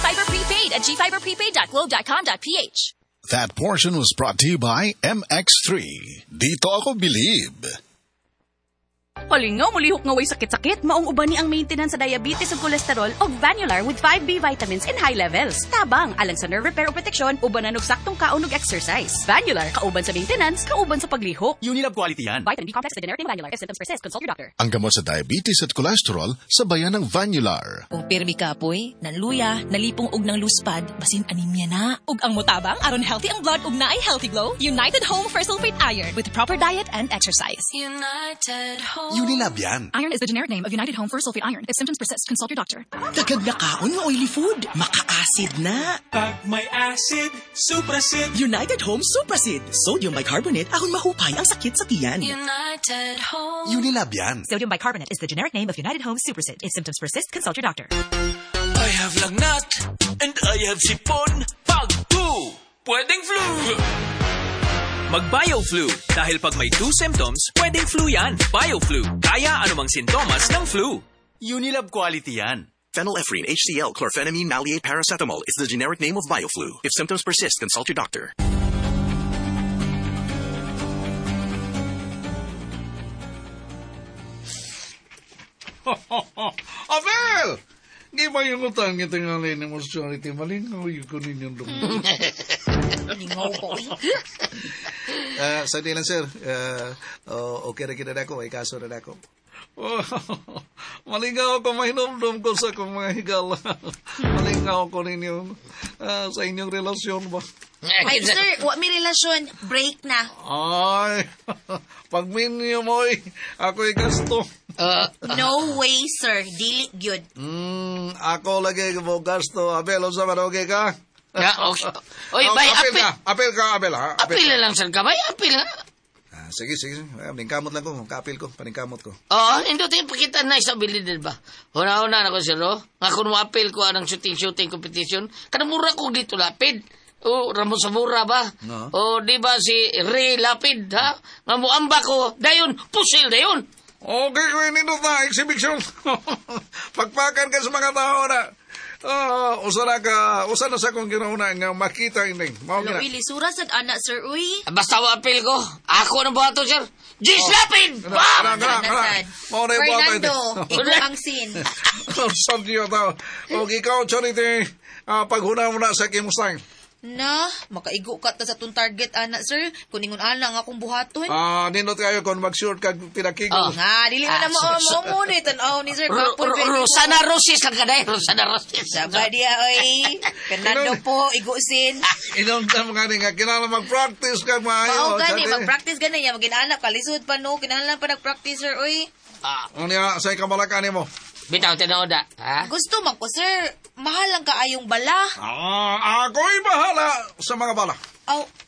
GFiber Prepaid at gfiberprepaid.globe.com.ph. That portion was brought to you by MX3. Dito ako believe. Halingaw, mulihok nga way sakit-sakit. Maong uban ni ang maintenance sa diabetes ug cholesterol og Vanular with 5B vitamins in high levels. Tabang, alang sa nerve repair o protection, ubanan og saktong kaon ug exercise. Vanular, kauban sa maintenance, kauban sa paglihok. Unilab quality yan. Vitamin B complex with the generic name Vanular. If symptoms persist, consult your doctor. Ang gamot sa diabetes at cholesterol, sabayan ng Vanular. Kung pirmi ka, poy, nanluya, nalipong og ng luspad, basin anemia na. Ug ang mutabang, aron healthy ang blood ug naay healthy glow, United Home for Sulfate Iron with proper diet and exercise. United Home. Unilab yan. Iron is the generic name of United Home for Sulfate Iron. If symptoms persist, consult your doctor. Dagag na kaon nga oily food. Maka-acid na. Pag may acid, Suprasid. United Home Suprasid. Sodium bicarbonate akong mahupay ang sakit sa tiyan. United Home. Unilab yan. Sodium bicarbonate is the generic name of United Home Suprasid. If symptoms persist, consult your doctor. I have lagnat and I have sipon. Pag 2, pwedeng flu. Mag-BioFlu. Dahil pag may 2 symptoms, pwedeng flu yan. BioFlu. Kaya anumang sintomas ng flu. Unilab quality yan. Phenylephrine, HCl, chlorphenamine, maleate, paracetamol is the generic name of BioFlu. If symptoms persist, consult your doctor. Abel! Di ba yung utang niya tingali ni mo charity? Malingaw yung kunin yung dumi. Malingaw ko. Sandi lang, sir. Okay na kita na ako. May kaso na ako. Malingaw ako mahinumdum ko sa kong mga higala. Malingaw ko ninyo sa inyong relasyon ba? Ay, sir, wa may relasyon. Break na. Ay, pag minyo mo ako'y gasto. No way, sir. Dili gyud. Ako lagi mo gasto. Abel, o sa manogay ka? Oy, bay, apel ka, Abel, ha? Apil na lang, sir ka, bay, apil na. Sige. Paningkamot lang ko. Kapil ko. Paningkamot ko. Oo, hindi tayo pakita na isabilidad ba? Huna-huna na ko, sir, no? Nga kung apil ko anong shooting competition, kanamura ko dito lapid. O, Ramon Zamora ba? No. O, di ba si Ray Lapid, ha? Nga muamba ko, dayon, pusil dayon. Okay, kung nindot na, exhibition. Pagpakan ka sa mga tao na. Usa na sa kong ginauna nga makita ini. Hello, ilisura sad anak, sir, uy. Basta apil ko. Ako na buhato, sir. Jis Lapid! Bam! Fernando, ikaw ang sin. Sandiyo tao. O, ikaw, Charity, paghuna mo na sa kimustang. Na, makaigo ka ta sa tong target, anak, sir. Kuningon ana nga akong buhaton. Nindot kayo kung mag-short kag pinakigo. Nga, dili mo na mo ni tanaw ni sir. Rosana Rosis lang ka dahil. Rosana Rosis. Saba dia, oy. Fernando po, igusin. Inom na mga nga, kinala mag-practice kag maayo. Mao gani, mag-practice gani niya. Mag-inaanak, kalisod pa no. Kinahanglan pa nag-practice, sir, oy. Ano niya, sa'y kamalakan mo? Bitaw, tinood ha? Gusto man ko, sir. Mahal lang kaayong bala. Ako'y bahala sa mga bala. Aw,